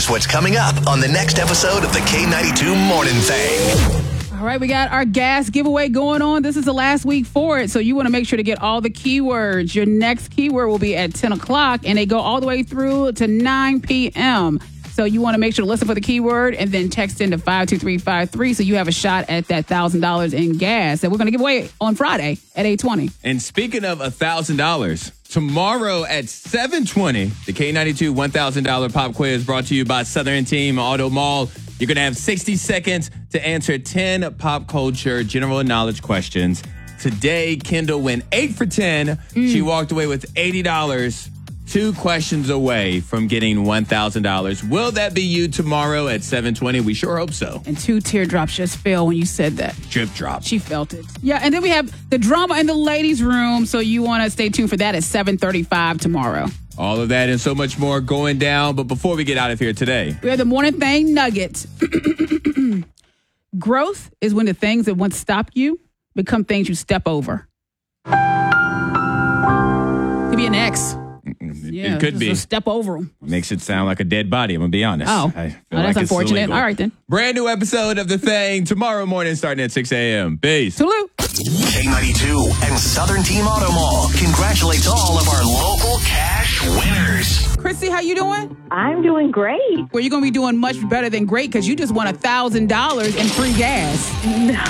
Here's what's coming up on the next episode of the K92 Morning Thing. All right, we got our gas giveaway going on. This is the last week for it, so you want to make sure to get all the keywords. Your next keyword will be at 10 o'clock, and they go all the way through to 9 p.m., so you want to make sure to listen for the keyword and then text into 52353 so you have a shot at that $1,000 in gas that we're going to give away on Friday at 8:20. And speaking of $1,000, tomorrow at 7:20, the K92 $1,000 pop quiz brought to you by Southern Team Auto Mall. You're going to have 60 seconds to answer 10 pop culture general knowledge questions. Today, Kendall went 8 for 10. She walked away with $80. 2 questions away from getting $1,000. Will that be you tomorrow at 7:20? We sure hope so. And 2 teardrops just fell when you said that. Drip drop. She felt it. Yeah, and then we have the drama in the ladies' room, so you want to stay tuned for that at 7:35 tomorrow. All of that and so much more going down. But before we get out of here today, we have the morning thing nugget. Growth is when the things that once stopped you become things you step over. Could be an ex. It could be. Step over them. Makes it sound like a dead body, I'm going to be honest. Oh, that's unfortunate. All right, then. Brand new episode of The Thing tomorrow morning starting at 6 a.m. Peace. Salute. K92 and Southern Team Auto Mall congratulates all of our local cash winners. Christy, how you doing? I'm doing great. Well, you're going to be doing much better than great because you just won $1,000 in free gas.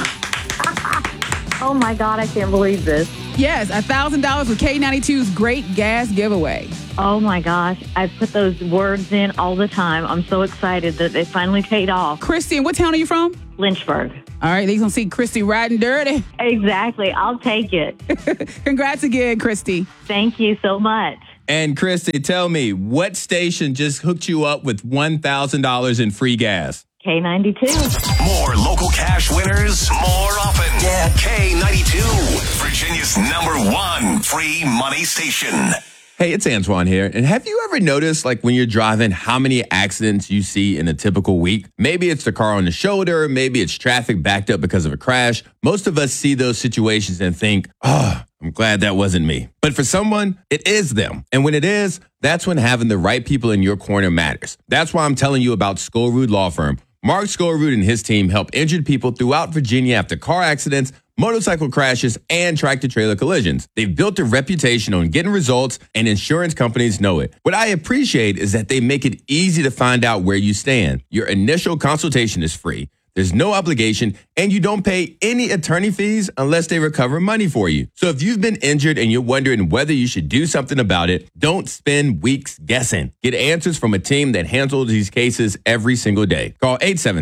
Oh, my God, I can't believe this. Yes, $1,000 with K92's great gas giveaway. Oh, my gosh. I put those words in all the time. I'm so excited that they finally paid off. Christy, and what town are you from? Lynchburg. All right, they're going to see Christy riding dirty. Exactly. I'll take it. Congrats again, Christy. Thank you so much. And Christy, tell me, what station just hooked you up with $1,000 in free gas? K92. More local cash winners, more often. Yeah, K92, Virginia's #1 free money station. Hey, it's Antoine here. And have you ever noticed, like, when you're driving, how many accidents you see in a typical week? Maybe it's the car on the shoulder. Maybe it's traffic backed up because of a crash. Most of us see those situations and think, oh, I'm glad that wasn't me. But for someone, it is them. And when it is, that's when having the right people in your corner matters. That's why I'm telling you about Skolrud Law Firm. Mark Skolrud and his team help injured people throughout Virginia after car accidents, motorcycle crashes, and tractor-trailer collisions. They've built a reputation on getting results, and insurance companies know it. What I appreciate is that they make it easy to find out where you stand. Your initial consultation is free. There's no obligation, and you don't pay any attorney fees unless they recover money for you. So if you've been injured and you're wondering whether you should do something about it, don't spend weeks guessing. Get answers from a team that handles these cases every single day. Call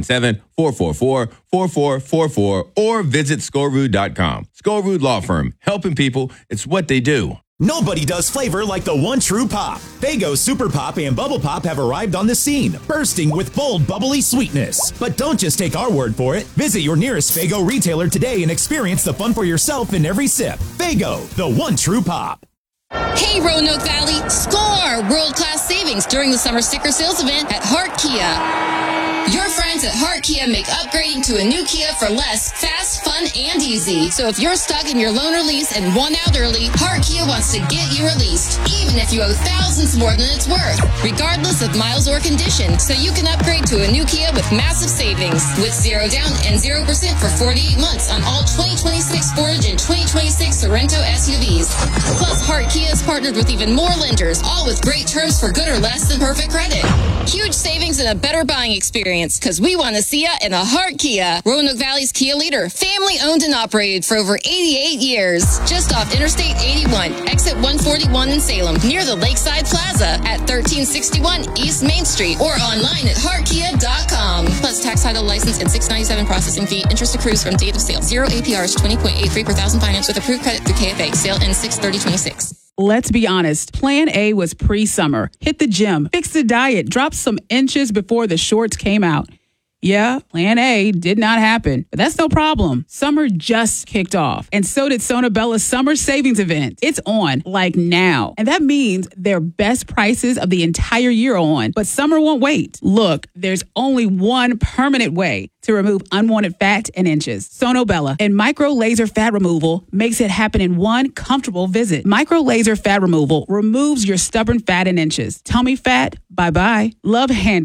877-444-4444 or visit Skolrud.com. Skolrud Law Firm, helping people. It's what they do. Nobody does flavor like the one true pop. Faygo Super Pop and Bubble Pop have arrived on the scene, bursting with bold, bubbly sweetness. But don't just take our word for it. Visit your nearest Faygo retailer today and experience the fun for yourself in every sip. Faygo, the one true pop. Hey, Roanoke Valley, score world-class savings during the summer sticker sales event at Hart Kia. Your friends at Hart Kia make upgrading to a new Kia for less fast, fun, and easy. So if you're stuck in your loan or lease and want out early, Hart Kia wants to get you released, even if you owe thousands more than it's worth, regardless of miles or condition. So you can upgrade to a new Kia with massive savings, with 0 down and 0% for 48 months on all 2026 Sportage and 2026 Sorento SUVs. Plus, Hart Kia is partnered with even more lenders, all with great terms for good or less than perfect credit. Huge savings and a better buying experience, because we want to see ya in a Hart Kia. Roanoke Valley's Kia leader, family owned and operated for over 88 years. Just off Interstate 81, exit 141 in Salem, near the Lakeside Plaza at 1361 East Main Street, or online at heartkia.com. Plus tax, title, license, and $6.97 processing fee. Interest accrues from date of sale. 0 APRs, 20.83 per thousand finance with approved credit through KFA. Sale ends 6/30/26. Let's be honest. Plan A was pre-summer. Hit the gym, fix the diet, drop some inches before the shorts came out. Yeah, Plan A did not happen, but that's no problem. Summer just kicked off, and so did Sonabella's summer savings event. It's on, like now. And that means their best prices of the entire year are on, but summer won't wait. Look, there's only one permanent way to remove unwanted fat and inches. Sonobella and micro laser fat removal makes it happen in one comfortable visit. Micro laser fat removal removes your stubborn fat and inches. Tummy fat, bye-bye. Love handles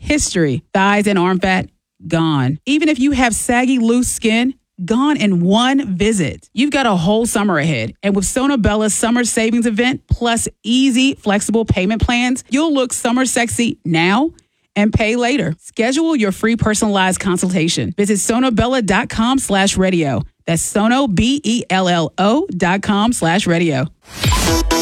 history. Thighs and arm fat, gone. Even if you have saggy, loose skin, gone in one visit. You've got a whole summer ahead. And with Sono Bella's summer savings event plus easy, flexible payment plans, you'll look summer sexy now and pay later. Schedule your free personalized consultation. Visit sonobella.com/radio. That's sonobello.com/radio.